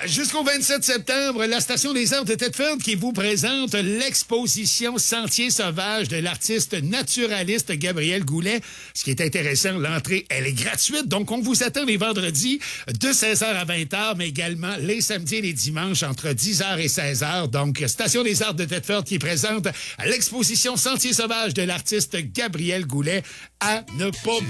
Jusqu'au 27 septembre, la Station des Arts de Thetford qui vous présente l'exposition Sentiers sauvages de l'artiste naturaliste Gabriel Goulet. Ce qui est intéressant, l'entrée, elle est gratuite. Donc, on vous attend les vendredis de 16h à 20h, mais également les samedis et les dimanches entre 10h et 16h. Donc, Station des Arts de Thetford qui présente l'exposition Sentiers sauvages de l'artiste Gabriel Goulet à ne pas